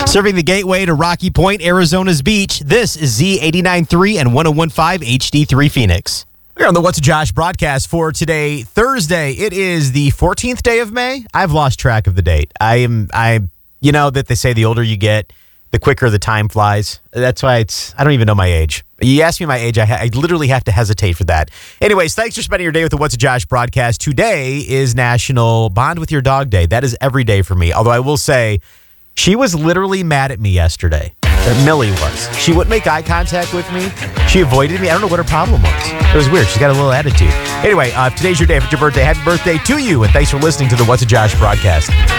Serving the gateway to Rocky Point, Arizona's beach, this is Z89.3 and 101.5 HD3 Phoenix. We're on the What's Josh broadcast for today, Thursday. It is the 14th day of May. I've lost track of the date. You know that they say the older you get, the quicker the time flies. That's why I don't even know my age. You ask me my age, I literally have to hesitate for that. Anyways, thanks for spending your day with the What's Josh broadcast. Today is National Bond with Your Dog Day. That is every day for me. Although I will say, she was literally mad at me yesterday. Millie was. She wouldn't make eye contact with me. She avoided me. I don't know what her problem was. It was weird. She's got a little attitude. Anyway, if today's your day, if it's your birthday, happy birthday to you. And thanks for listening to the What's Josh broadcast.